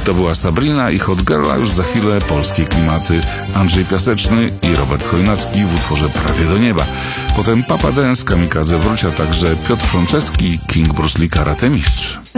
To była Sabrina i Hot Girl, a już za chwilę polskie klimaty. Andrzej Piaseczny i Robert Chojnacki w utworze Prawie do nieba. Potem Papa Dance, Kamikadze wróci, a także Piotr Franceski, King Bruce Lee, karate mistrz.